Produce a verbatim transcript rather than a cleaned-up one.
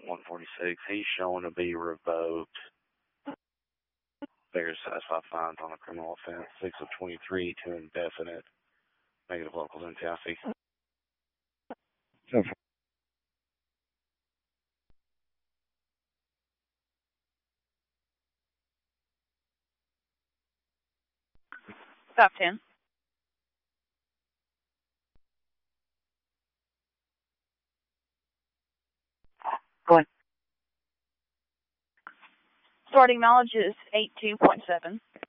one forty-six. He's shown to be revoked. Fair satisfied fines on a criminal offense. six of twenty-three to indefinite. Negative locals in Tallahassee. Stop ten. Go ahead. Starting knowledge is eight two point seven.